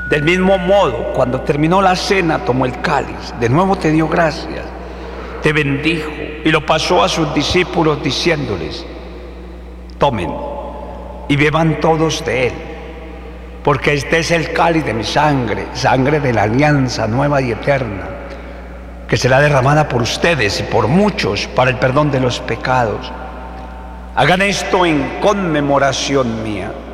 Del mismo modo, cuando terminó la cena, tomó el cáliz, de nuevo te dio gracias, te bendijo y lo pasó a sus discípulos diciéndoles: tomen y beban todos de él, porque este es el cáliz de mi sangre, sangre de la alianza nueva y eterna, que será derramada por ustedes y por muchos para el perdón de los pecados. Hagan esto en conmemoración mía.